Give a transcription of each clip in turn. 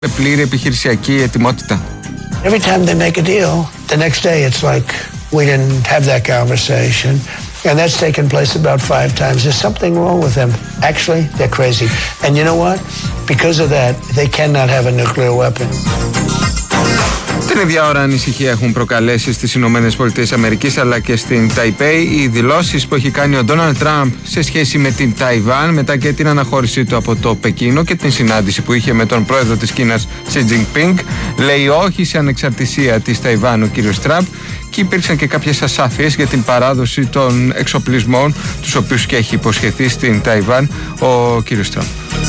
με πλήρη επιχειρησιακή ετοιμότητα. Every time they make a deal, the next day it's like we didn't have that conversation. And that's taken place about 5 times. There's something wrong with them. Actually, they're crazy. And you know what? Because of that, they cannot have a nuclear weapon. Την ίδια ώρα ανησυχία έχουν προκαλέσει στις Ηνωμένες Πολιτείες Αμερικής αλλά και στην Ταϊπέη οι δηλώσεις που έχει κάνει ο Ντόναλντ Τραμπ σε σχέση με την Ταϊβάν μετά και την αναχώρησή του από το Πεκίνο και την συνάντηση που είχε με τον πρόεδρο της Κίνας Σι Τζινπίνγκ. Λέει όχι σε ανεξαρτησία της Ταϊβάν ο κύριος Τραμπ και υπήρξαν και κάποιες ασάφειες για την παράδοση των εξοπλισμών τους οποίους και έχει υποσχεθεί στην Ταϊβάν ο κύριος Τραμπ.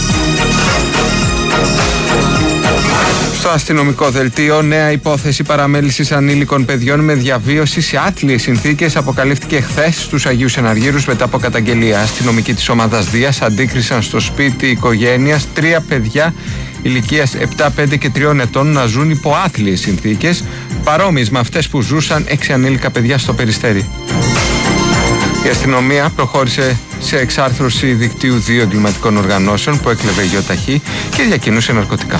Στο αστυνομικό δελτίο, νέα υπόθεση παραμέλησης ανήλικων παιδιών με διαβίωση σε άτλιες συνθήκες αποκαλύφθηκε χθες στους Αγίους Εναργύρους μετά από καταγγελία. Αστυνομικοί της ομάδας Δίας αντίκρισαν στο σπίτι οικογένειας 3 παιδιά ηλικίας 7, 5 και 3 ετών να ζουν υπό άθλιες συνθήκες, παρόμοιες με αυτές που ζούσαν 6 ανήλικα παιδιά στο Περιστέρι. Η αστυνομία προχώρησε σε εξάρθρωση δικτύου 2 εγκληματικών οργανώσεων που έκλεβε γεωταχή και διακινούσε ναρκωτικά.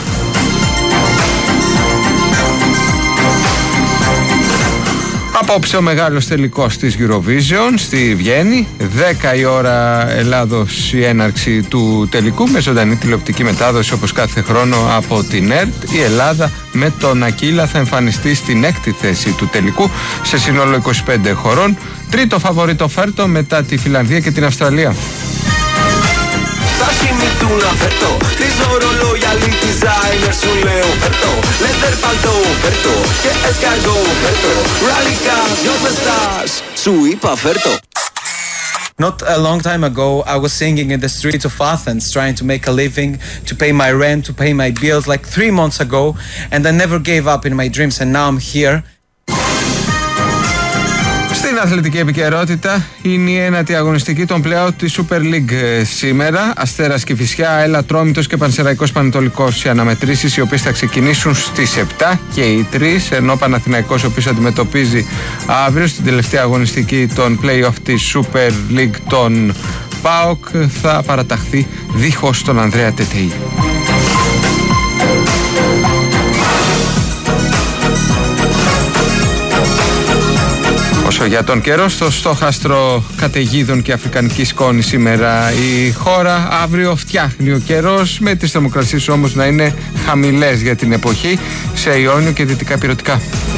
Απόψε ο μεγάλος τελικός της Eurovision στη Βιέννη, 10 η ώρα Ελλάδος η έναρξη του τελικού με ζωντανή τηλεοπτική μετάδοση όπως κάθε χρόνο από την ΕΡΤ. Η Ελλάδα με τον Ακύλα θα εμφανιστεί στην 6η θέση του τελικού σε σύνολο 25 χωρών. Τρίτο φαβορίτο φέρτο μετά τη Φιλανδία και την Αυστραλία. Not a long time ago, I was singing in the streets of Athens, trying to make a living, to pay my rent, to pay my bills, like 3 months ago, and I never gave up in my dreams, and now I'm here. Στην αθλητική επικαιρότητα είναι η 9η αγωνιστική των play-out της Super League σήμερα. Αστέρας Κηφισιά, ΑΕΛ Ατρόμητος και Πανσεραϊκός Πανετολικός οι αναμετρήσεις οι οποίες θα ξεκινήσουν στις 7 και οι 3, ενώ ο Παναθηναϊκός ο οποίος αντιμετωπίζει αύριο στην τελευταία αγωνιστική των play-off της Super League των ΠΑΟΚ θα παραταχθεί δίχως τον Ανδρέα Τετεϊ. Όσο για τον καιρό, στο στόχαστρο καταιγίδων και αφρικανικής σκόνης σήμερα η χώρα. Αύριο φτιάχνει ο καιρός, με τις θερμοκρασίες όμως να είναι χαμηλές για την εποχή σε Ιόνιο και δυτικά ηπειρωτικά.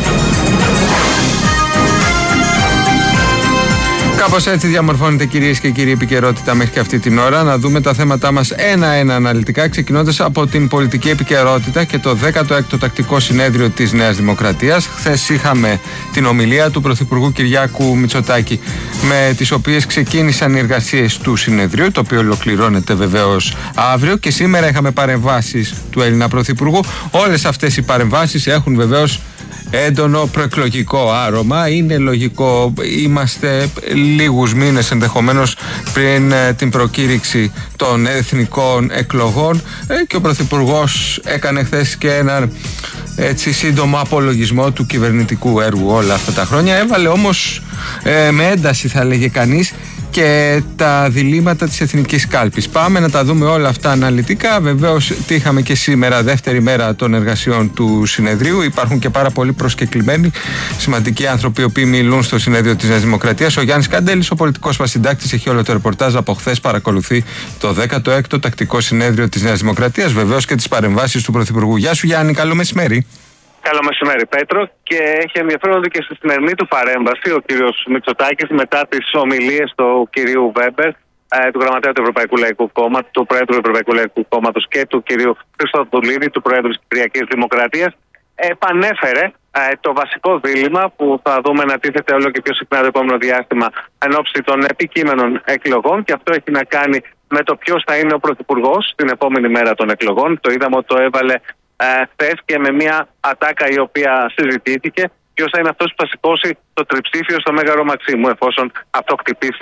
Κάπως έτσι διαμορφώνεται, κυρίες και κύριοι, επικαιρότητα μέχρι και αυτή την ώρα. Να δούμε τα θέματά μας ένα-ένα αναλυτικά, ξεκινώντας από την πολιτική επικαιρότητα και το 16ο τακτικό συνέδριο της Νέας Δημοκρατίας. Χθες είχαμε την ομιλία του Πρωθυπουργού Κυριάκου Μητσοτάκη, με τις οποίες ξεκίνησαν οι εργασίες του συνεδρίου, το οποίο ολοκληρώνεται βεβαίως αύριο, και σήμερα είχαμε παρεμβάσεις του Έλληνα Πρωθυπουργού. Όλες αυτές οι παρεμβάσεις έχουν βεβαίως έντονο προεκλογικό άρωμα. Είναι λογικό, είμαστε λίγους μήνες ενδεχομένως πριν την προκήρυξη των εθνικών εκλογών και ο Πρωθυπουργός έκανε χθες και ένα έτσι σύντομο απολογισμό του κυβερνητικού έργου όλα αυτά τα χρόνια. Έβαλε όμως με ένταση, θα λέγε κανείς, και τα διλήμματα της εθνικής κάλπης. Πάμε να τα δούμε όλα αυτά αναλυτικά. Βεβαίως τι είχαμε και σήμερα, δεύτερη μέρα των εργασιών του συνεδρίου. Υπάρχουν και πάρα πολλοί προσκεκλημένοι, σημαντικοί άνθρωποι οι οποίοι μιλούν στο συνέδριο της Νέας Δημοκρατίας. Ο Γιάννης Καντέλης, ο πολιτικός μας συντάκτης, έχει όλο το ρεπορτάζ από χθες. Παρακολουθεί το 16ο τακτικό συνέδριο της Νέας Δημοκρατίας, βεβαίως και τις παρεμβάσεις του Πρωθυπουργού. Γεια σου Γιάννη, καλό μεσημέρι. Καλό μεσημέρι, Πέτρο. Και έχει ενδιαφέρον ότι και στη σημερινή του παρέμβαση ο κύριος Μητσοτάκης, μετά τις ομιλίες του κυρίου Βέμπερ, του Γραμματέα του Ευρωπαϊκού Λαϊκού Κόμματος, του Πρόεδρου του Ευρωπαϊκού Λαϊκού Κόμματος και του κυρίου Χριστοδουλίδη, του Πρόεδρου της Κυπριακής Δημοκρατίας, επανέφερε το βασικό δίλημμα που θα δούμε να τίθεται όλο και πιο συχνά το επόμενο διάστημα εν ώψη των επικείμενων εκλογών, και αυτό έχει να κάνει με το ποιος θα είναι ο Πρωθυπουργός την επόμενη μέρα των εκλογών. Το είδαμε ότι το έβαλε χθες και με μια ατάκα η οποία συζητήθηκε, ποιος θα είναι αυτός που θα σηκώσει το τριψήφιο στο Μέγαρο Μαξίμου εφόσον αυτό χτυπήσει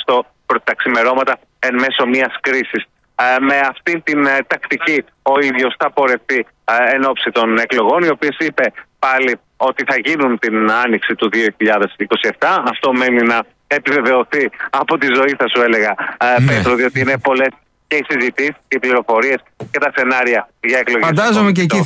τα ξημερώματα εν μέσω μιας κρίσης. Με αυτή την τακτική ο ίδιος θα πορευτεί εν ώψη των εκλογών, οι οποίες είπε πάλι ότι θα γίνουν την άνοιξη του 2027. Αυτό μένει να επιβεβαιωθεί από τη ζωή, θα σου έλεγα, Πέτρο, διότι είναι πολλές και οι συζητήσεις και οι πληροφορίες και τα σενάρια για εκλογές. Φαντάζομαι και εκεί